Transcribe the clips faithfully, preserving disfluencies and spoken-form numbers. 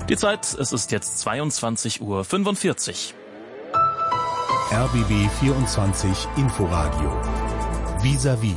Die Zeit, es ist jetzt zweiundzwanzig Uhr fünfundvierzig. R B B vierundzwanzig Inforadio. Vis-à-vis.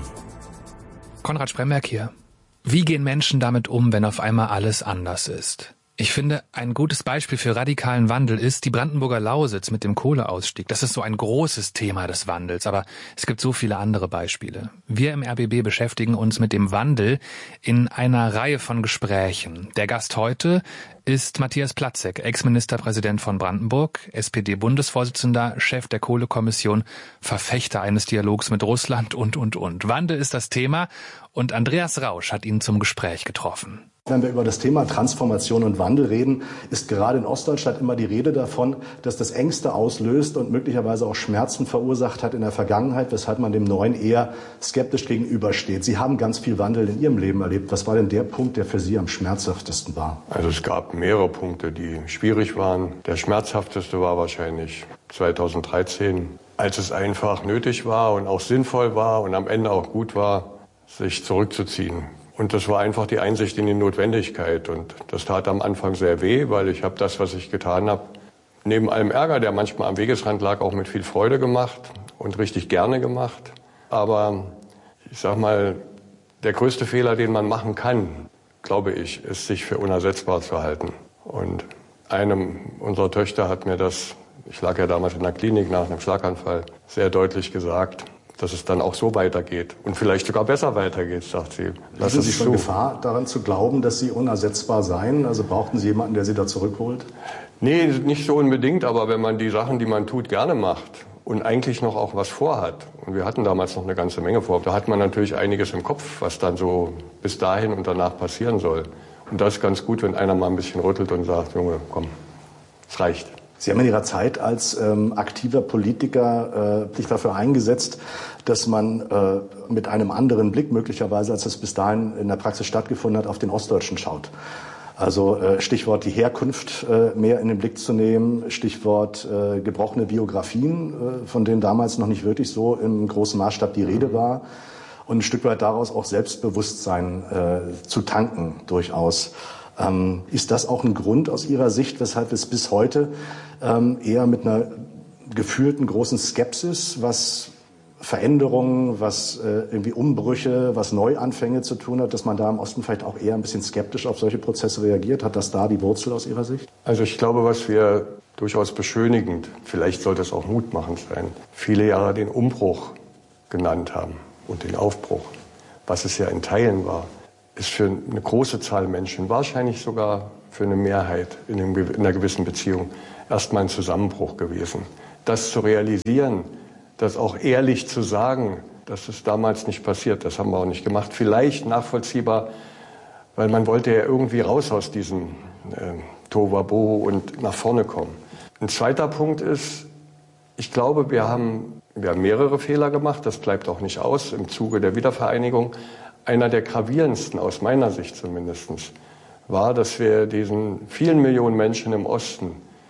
Konrad Spremberg hier. Wie gehen Menschen damit um, wenn auf einmal alles anders ist? Ich finde, ein gutes Beispiel für radikalen Wandel ist die Brandenburger Lausitz mit dem Kohleausstieg. Das ist so ein großes Thema des Wandels, aber es gibt so viele andere Beispiele. Wir im R B B beschäftigen uns mit dem Wandel in einer Reihe von Gesprächen. Der Gast heute ist Matthias Platzek, Ex-Ministerpräsident von Brandenburg, S P D-Bundesvorsitzender, Chef der Kohlekommission, Verfechter eines Dialogs mit Russland und, und, und. Wandel ist das Thema und Andreas Rausch hat ihn zum Gespräch getroffen. Wenn wir über das Thema Transformation und Wandel reden, ist gerade in Ostdeutschland immer die Rede davon, dass das Ängste auslöst und möglicherweise auch Schmerzen verursacht hat in der Vergangenheit, weshalb man dem Neuen eher skeptisch gegenübersteht. Sie haben ganz viel Wandel in Ihrem Leben erlebt. Was war denn der Punkt, der für Sie am schmerzhaftesten war? Also es gab mehrere Punkte, die schwierig waren. Der schmerzhafteste war wahrscheinlich zweitausenddreizehn, als es einfach nötig war und auch sinnvoll war und am Ende auch gut war, sich zurückzuziehen. Und das war einfach die Einsicht in die Notwendigkeit. Und das tat am Anfang sehr weh, weil ich habe das, was ich getan habe, neben allem Ärger, der manchmal am Wegesrand lag, auch mit viel Freude gemacht und richtig gerne gemacht. Aber ich sag mal, der größte Fehler, den man machen kann, glaube ich, ist, sich für unersetzbar zu halten. Und einem unserer Töchter hat mir das, ich lag ja damals in der Klinik nach einem Schlaganfall, sehr deutlich gesagt, dass es dann auch so weitergeht und vielleicht sogar besser weitergeht, sagt sie. Lassen Sie schon Gefahr daran zu glauben, dass Sie unersetzbar seien? Also brauchten Sie jemanden, der Sie da zurückholt? Nee, nicht so unbedingt, aber wenn man die Sachen, die man tut, gerne macht und eigentlich noch auch was vorhat, und wir hatten damals noch eine ganze Menge vor, da hat man natürlich einiges im Kopf, was dann so bis dahin und danach passieren soll. Und das ist ganz gut, wenn einer mal ein bisschen rüttelt und sagt, Junge, komm, es reicht. Sie haben in Ihrer Zeit als ähm, aktiver Politiker äh, sich dafür eingesetzt, dass man äh, mit einem anderen Blick möglicherweise, als es bis dahin in der Praxis stattgefunden hat, auf den Ostdeutschen schaut. Also äh, Stichwort die Herkunft äh, mehr in den Blick zu nehmen, Stichwort äh, gebrochene Biografien, äh, von denen damals noch nicht wirklich so im großen Maßstab die Rede war. Und ein Stück weit daraus auch Selbstbewusstsein äh, zu tanken durchaus. Ähm, ist das auch ein Grund aus Ihrer Sicht, weshalb es bis heute ähm, eher mit einer gefühlten großen Skepsis, was Veränderungen, was äh, irgendwie Umbrüche, was Neuanfänge zu tun hat, dass man da im Osten vielleicht auch eher ein bisschen skeptisch auf solche Prozesse reagiert? Hat das da die Wurzel aus Ihrer Sicht? Also ich glaube, was wir durchaus beschönigend, vielleicht sollte es auch mutmachend sein, viele Jahre den Umbruch genannt haben und den Aufbruch, was es ja in Teilen war, ist für eine große Zahl Menschen, wahrscheinlich sogar für eine Mehrheit in einer gewissen Beziehung, erstmal ein Zusammenbruch gewesen. Das zu realisieren, das auch ehrlich zu sagen, dass es damals nicht passiert, das haben wir auch nicht gemacht. Vielleicht nachvollziehbar, weil man wollte ja irgendwie raus aus diesem äh, Tohuwabohu und nach vorne kommen. Ein zweiter Punkt ist, ich glaube, wir haben, wir haben mehrere Fehler gemacht, das bleibt auch nicht aus im Zuge der Wiedervereinigung. Einer der gravierendsten, aus meiner Sicht zumindest, war, dass wir diesen vielen Millionen Menschen im Osten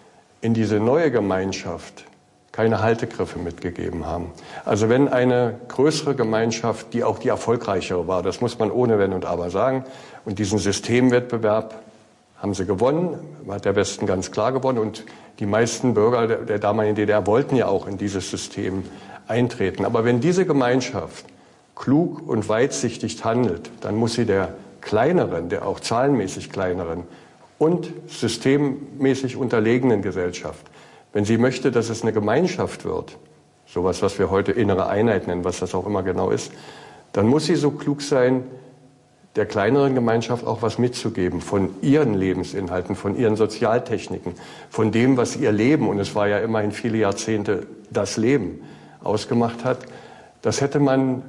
in diese neue Gemeinschaft keine Haltegriffe mitgegeben haben. Also wenn eine größere Gemeinschaft, die auch die erfolgreichere war, das muss man ohne Wenn und Aber sagen, und diesen Systemwettbewerb haben sie gewonnen, hat der Westen ganz klar gewonnen, und die meisten Bürger der, der damaligen D D R wollten ja auch in dieses System eintreten. Aber wenn diese Gemeinschaft klug und weitsichtig handelt, dann muss sie der kleineren, der auch zahlenmäßig kleineren und systemmäßig unterlegenen Gesellschaft, wenn sie möchte, dass es eine Gemeinschaft wird, sowas, was wir heute innere Einheit nennen, was das auch immer genau ist, dann muss sie so klug sein, der kleineren Gemeinschaft auch was mitzugeben von ihren Lebensinhalten, von ihren Sozialtechniken, von dem, was ihr Leben, und es war ja immerhin viele Jahrzehnte das Leben, ausgemacht hat. Das hätte man,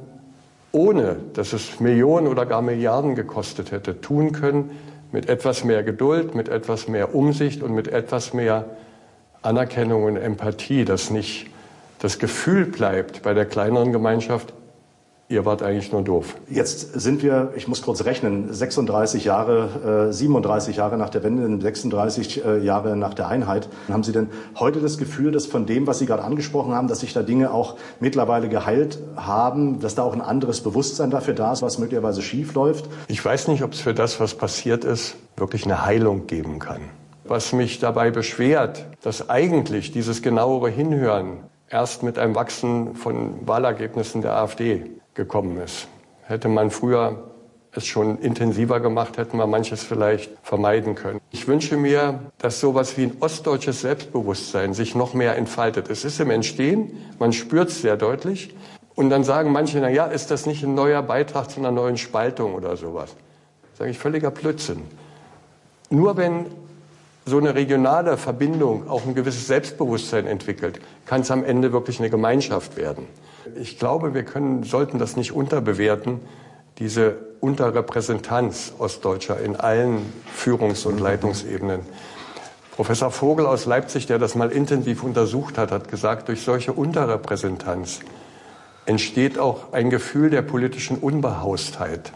ohne dass es Millionen oder gar Milliarden gekostet hätte, tun können, mit etwas mehr Geduld, mit etwas mehr Umsicht und mit etwas mehr Anerkennung und Empathie, dass nicht das Gefühl bleibt bei der kleineren Gemeinschaft, ihr wart eigentlich nur doof. Jetzt sind wir, ich muss kurz rechnen, sechsunddreißig Jahre, äh, siebenunddreißig Jahre nach der Wende, sechsunddreißig äh, Jahre nach der Einheit. Haben Sie denn heute das Gefühl, dass von dem, was Sie gerade angesprochen haben, dass sich da Dinge auch mittlerweile geheilt haben, dass da auch ein anderes Bewusstsein dafür da ist, was möglicherweise schief läuft? Ich weiß nicht, ob es für das, was passiert ist, wirklich eine Heilung geben kann. was mich dabei beschwert, dass eigentlich dieses genauere Hinhören erst mit einem Wachsen von Wahlergebnissen der AfD gekommen ist. Hätte man früher es schon intensiver gemacht, hätten wir manches vielleicht vermeiden können. Ich wünsche mir, dass sowas wie ein ostdeutsches Selbstbewusstsein sich noch mehr entfaltet. Es ist im Entstehen, man spürt es sehr deutlich. Und dann sagen manche, na ja, ist das nicht ein neuer Beitrag zu einer neuen Spaltung oder sowas? Sage ich, völliger Blödsinn. Nur wenn so eine regionale Verbindung auch ein gewisses Selbstbewusstsein entwickelt, kann es am Ende wirklich eine Gemeinschaft werden. Ich glaube, wir können, sollten das nicht unterbewerten, diese Unterrepräsentanz Ostdeutscher in allen Führungs- und Leitungsebenen. Professor Vogel aus Leipzig, der das mal intensiv untersucht hat, hat gesagt, durch solche Unterrepräsentanz entsteht auch ein Gefühl der politischen Unbehaustheit.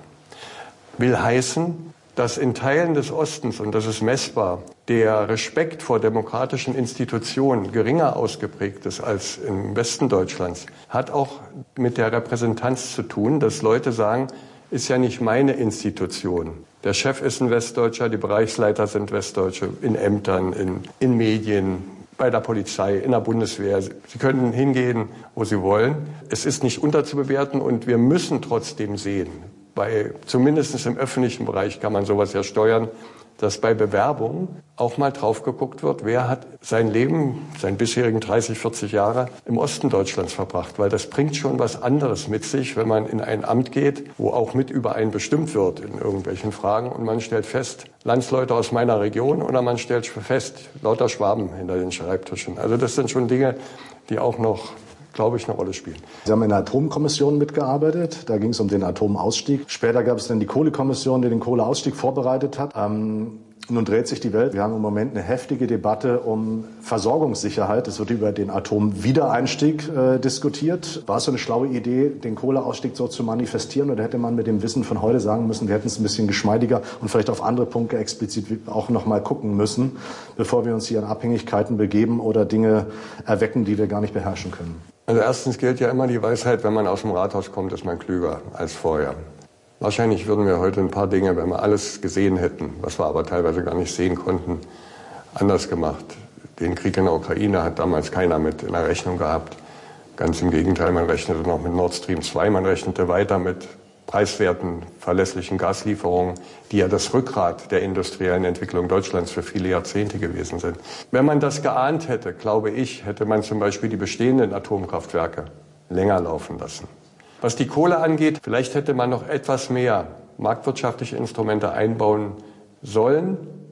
Will heißen, dass in Teilen des Ostens, und das ist messbar, der Respekt vor demokratischen Institutionen geringer ausgeprägt ist als im Westen Deutschlands, hat auch mit der Repräsentanz zu tun, dass Leute sagen, ist ja nicht meine Institution. Der Chef ist ein Westdeutscher, die Bereichsleiter sind Westdeutsche, in Ämtern, in, in Medien, bei der Polizei, in der Bundeswehr. Sie können hingehen, wo Sie wollen. Es ist nicht unterzubewerten und wir müssen trotzdem sehen, bei, zumindest im öffentlichen Bereich kann man sowas ja steuern, dass bei Bewerbungen auch mal drauf geguckt wird, wer hat sein Leben, seinen bisherigen dreißig, vierzig Jahre im Osten Deutschlands verbracht. Weil das bringt schon was anderes mit sich, wenn man in ein Amt geht, wo auch mit über einen bestimmt wird in irgendwelchen Fragen. Und man stellt fest, Landsleute aus meiner Region, oder man stellt fest, lauter Schwaben hinter den Schreibtischen. Also das sind schon Dinge, die auch noch, glaube ich, eine Rolle spielen. Sie haben in der Atomkommission mitgearbeitet, da ging es um den Atomausstieg. Später gab es dann die Kohlekommission, die den Kohleausstieg vorbereitet hat. Ähm, nun dreht sich die Welt. Wir haben im Moment eine heftige Debatte um Versorgungssicherheit. Es wird über den Atomwiedereinstieg äh, diskutiert. War es so eine schlaue Idee, den Kohleausstieg so zu manifestieren, oder hätte man mit dem Wissen von heute sagen müssen, wir hätten es ein bisschen geschmeidiger und vielleicht auf andere Punkte explizit auch noch mal gucken müssen, bevor wir uns hier in Abhängigkeiten begeben oder Dinge erwecken, die wir gar nicht beherrschen können? Also erstens gilt ja immer die Weisheit, wenn man aus dem Rathaus kommt, ist man klüger als vorher. Wahrscheinlich würden wir heute ein paar Dinge, wenn wir alles gesehen hätten, was wir aber teilweise gar nicht sehen konnten, anders gemacht. Den Krieg in der Ukraine hat damals keiner mit in der Rechnung gehabt. Ganz im Gegenteil, man rechnete noch mit Nord Stream zwei, man rechnete weiter mit preiswerten, verlässlichen Gaslieferungen, die ja das Rückgrat der industriellen Entwicklung Deutschlands für viele Jahrzehnte gewesen sind. Wenn man das geahnt hätte, glaube ich, hätte man zum Beispiel die bestehenden Atomkraftwerke länger laufen lassen. Was die Kohle angeht, vielleicht hätte man noch etwas mehr marktwirtschaftliche Instrumente einbauen sollen,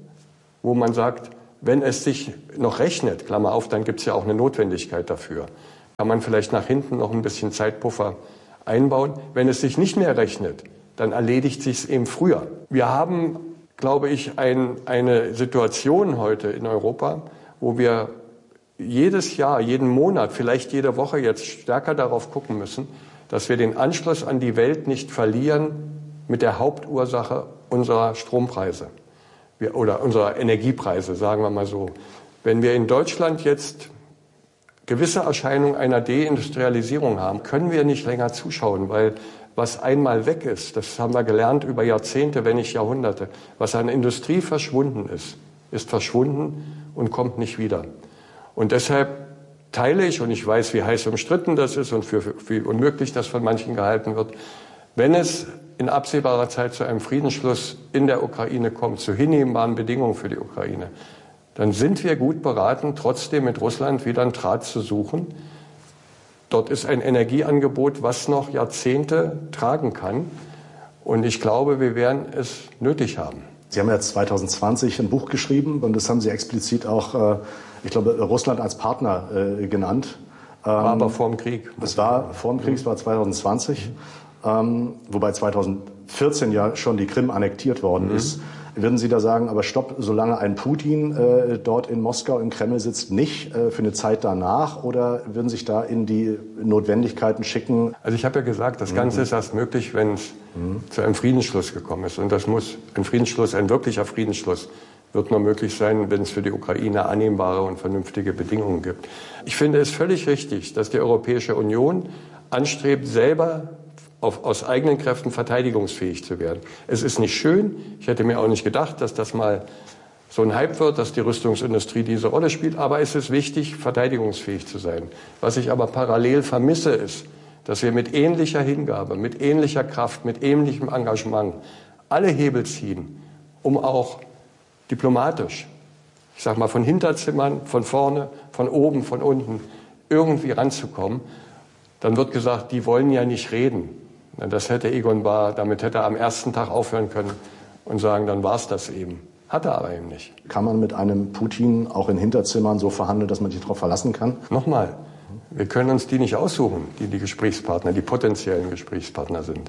wo man sagt, wenn es sich noch rechnet, Klammer auf, dann gibt es ja auch eine Notwendigkeit dafür, kann man vielleicht nach hinten noch ein bisschen Zeitpuffer einbauen. Wenn es sich nicht mehr rechnet, dann erledigt sich es eben früher. Wir haben, glaube ich, ein, eine Situation heute in Europa, wo wir jedes Jahr, jeden Monat, vielleicht jede Woche jetzt stärker darauf gucken müssen, dass wir den Anschluss an die Welt nicht verlieren mit der Hauptursache unserer Strompreise wir, oder unserer Energiepreise, sagen wir mal so. Wenn wir in Deutschland jetzt gewisse Erscheinungen einer Deindustrialisierung haben, können wir nicht länger zuschauen, weil was einmal weg ist, das haben wir gelernt über Jahrzehnte, wenn nicht Jahrhunderte, was an Industrie verschwunden ist, ist verschwunden und kommt nicht wieder. Und deshalb teile ich, und ich weiß, wie heiß umstritten das ist und für, für wie unmöglich das von manchen gehalten wird, wenn es in absehbarer Zeit zu einem Friedensschluss in der Ukraine kommt, zu hinnehmbaren Bedingungen für die Ukraine, dann sind wir gut beraten, trotzdem mit Russland wieder einen Draht zu suchen. Dort ist ein Energieangebot, was noch Jahrzehnte tragen kann. Und ich glaube, wir werden es nötig haben. Sie haben ja zwanzig zwanzig ein Buch geschrieben und das haben Sie explizit auch, ich glaube, Russland als Partner genannt. War aber vor dem Krieg. Es war vor dem Krieg, es war zwanzig zwanzig, wobei zwanzig vierzehn ja schon die Krim annektiert worden mhm. ist. Würden Sie da sagen, aber stopp, solange ein Putin äh, dort in Moskau im Kreml sitzt, nicht äh, für eine Zeit danach? Oder würden sich da in die Notwendigkeiten schicken? Also ich habe ja gesagt, das Ganze mhm. ist erst möglich, wenn es mhm. zu einem Friedensschluss gekommen ist. Und das muss ein Friedensschluss, ein wirklicher Friedensschluss, wird nur möglich sein, wenn es für die Ukraine annehmbare und vernünftige Bedingungen gibt. Ich finde es völlig richtig, dass die Europäische Union anstrebt, selber Auf, aus eigenen Kräften verteidigungsfähig zu werden. Es ist nicht schön. Ich hätte mir auch nicht gedacht, dass das mal so ein Hype wird, dass die Rüstungsindustrie diese Rolle spielt. Aber es ist wichtig, verteidigungsfähig zu sein. Was ich aber parallel vermisse, ist, dass wir mit ähnlicher Hingabe, mit ähnlicher Kraft, mit ähnlichem Engagement alle Hebel ziehen, um auch diplomatisch, ich sage mal von Hinterzimmern, von vorne, von oben, von unten, irgendwie ranzukommen. Dann wird gesagt, die wollen ja nicht reden. Das hätte Egon Bahr, damit hätte er am ersten Tag aufhören können und sagen, dann war es das eben. Hat er aber eben nicht. Kann man mit einem Putin auch in Hinterzimmern so verhandeln, dass man sich darauf verlassen kann? Nochmal, wir können uns die nicht aussuchen, die die Gesprächspartner, die potenziellen Gesprächspartner sind.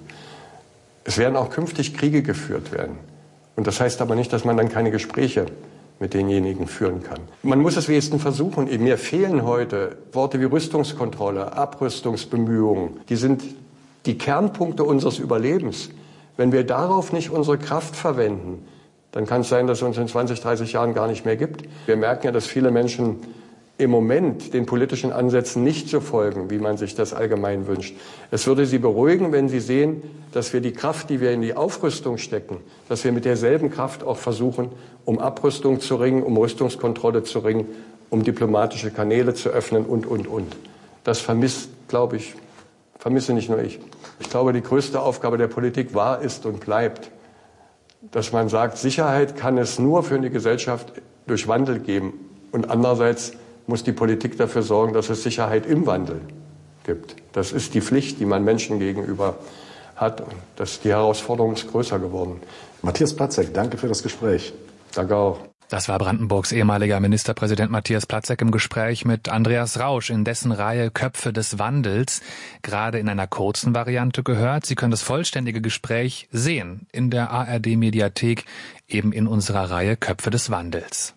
Es werden auch künftig Kriege geführt werden. Und das heißt aber nicht, dass man dann keine Gespräche mit denjenigen führen kann. Man muss es wenigstens versuchen. Mir fehlen heute Worte wie Rüstungskontrolle, Abrüstungsbemühungen. Die sind die Kernpunkte unseres Überlebens. Wenn wir darauf nicht unsere Kraft verwenden, dann kann es sein, dass es uns in zwanzig, dreißig Jahren gar nicht mehr gibt. Wir merken ja, dass viele Menschen im Moment den politischen Ansätzen nicht so folgen, wie man sich das allgemein wünscht. Es würde Sie beruhigen, wenn Sie sehen, dass wir die Kraft, die wir in die Aufrüstung stecken, dass wir mit derselben Kraft auch versuchen, um Abrüstung zu ringen, um Rüstungskontrolle zu ringen, um diplomatische Kanäle zu öffnen und, und, und. Das vermisst, glaube ich, vermisse nicht nur ich. Ich glaube, die größte Aufgabe der Politik war, ist und bleibt, dass man sagt, Sicherheit kann es nur für eine Gesellschaft durch Wandel geben. Und andererseits muss die Politik dafür sorgen, dass es Sicherheit im Wandel gibt. Das ist die Pflicht, die man Menschen gegenüber hat. Und das, die Herausforderung ist größer geworden. Matthias Platzek, danke für das Gespräch. Danke auch. Das war Brandenburgs ehemaliger Ministerpräsident Matthias Platzek im Gespräch mit Andreas Rausch in dessen Reihe Köpfe des Wandels, gerade in einer kurzen Variante gehört. Sie können das vollständige Gespräch sehen in der A R D-Mediathek, eben in unserer Reihe Köpfe des Wandels.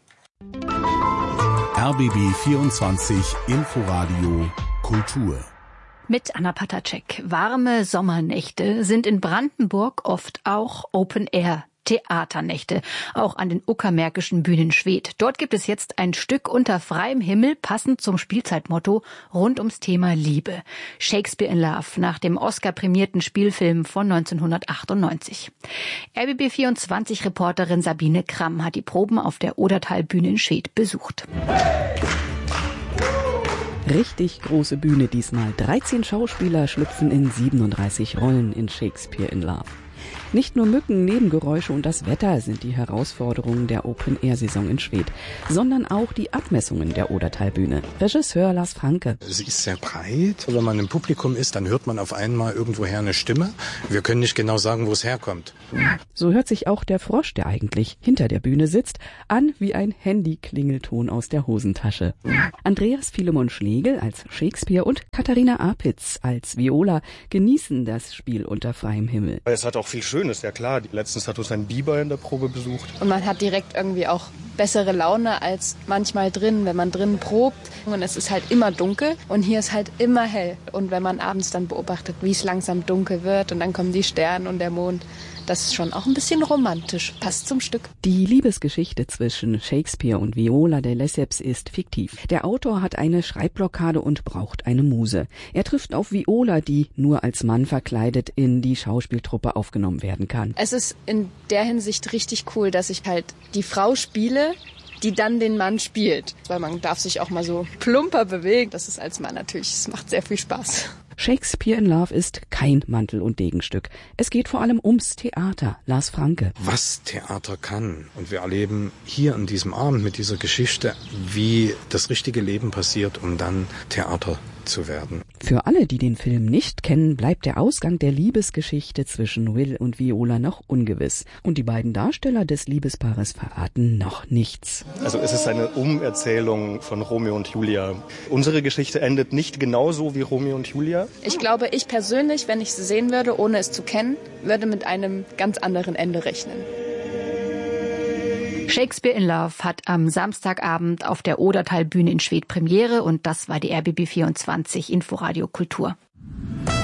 R B B vierundzwanzig Inforadio Kultur. Mit Anna Patacek. Warme Sommernächte sind in Brandenburg oft auch Open-Air Theaternächte, auch an den Uckermärkischen Bühnen Schwedt. Dort gibt es jetzt ein Stück unter freiem Himmel, passend zum Spielzeitmotto, rund ums Thema Liebe. Shakespeare in Love, nach dem Oscar-prämierten Spielfilm von neunzehnhundertachtundneunzig. R B B vierundzwanzig-Reporterin Sabine Kramm hat die Proben auf der Odertalbühne in Schwedt besucht. Richtig große Bühne diesmal. dreizehn Schauspieler schlüpfen in siebenunddreißig Rollen in Shakespeare in Love. Nicht nur Mücken, Nebengeräusche und das Wetter sind die Herausforderungen der Open-Air-Saison in Schwedt, sondern auch die Abmessungen der Odertalbühne. Regisseur Lars Franke. Sie ist sehr breit. Wenn man im Publikum ist, dann hört man auf einmal irgendwoher eine Stimme. Wir können nicht genau sagen, wo es herkommt. So hört sich auch der Frosch, der eigentlich hinter der Bühne sitzt, an wie ein Handy-Klingelton aus der Hosentasche. Andreas Philemon Schlegel als Shakespeare und Katharina Apitz als Viola genießen das Spiel unter freiem Himmel. Es hat auch viel Schönes, ja klar. Letztens hat uns ein Biber in der Probe besucht. Und man hat direkt irgendwie auch bessere Laune als manchmal drin, wenn man drin probt. Und es ist halt immer dunkel und hier ist halt immer hell. Und wenn man abends dann beobachtet, wie es langsam dunkel wird und dann kommen die Sterne und der Mond, das ist schon auch ein bisschen romantisch. Passt zum Stück. Die Liebesgeschichte zwischen Shakespeare und Viola de Lesseps ist fiktiv. Der Autor hat eine Schreibblockade und braucht eine Muse. Er trifft auf Viola, die nur als Mann verkleidet in die Schauspieltruppe aufgenommen werden kann. Es ist in der Hinsicht richtig cool, dass ich halt die Frau spiele, die dann den Mann spielt. Weil man darf sich auch mal so plumper bewegen. Das ist als Mann natürlich, es macht sehr viel Spaß. Shakespeare in Love ist kein Mantel- und Degenstück. Es geht vor allem ums Theater. Lars Franke. Was Theater kann. Und wir erleben hier an diesem Abend mit dieser Geschichte, wie das richtige Leben passiert, um dann Theater zu werden. Für alle, die den Film nicht kennen, bleibt der Ausgang der Liebesgeschichte zwischen Will und Viola noch ungewiss. Und die beiden Darsteller des Liebespaares verraten noch nichts. Also es ist eine Umerzählung von Romeo und Julia. Unsere Geschichte endet nicht genauso wie Romeo und Julia. Ich glaube, ich persönlich, wenn ich sie sehen würde, ohne es zu kennen, würde mit einem ganz anderen Ende rechnen. Shakespeare in Love hat am Samstagabend auf der Odertalbühne in Schwedt Premiere und das war die R B B vierundzwanzig Inforadio Kultur.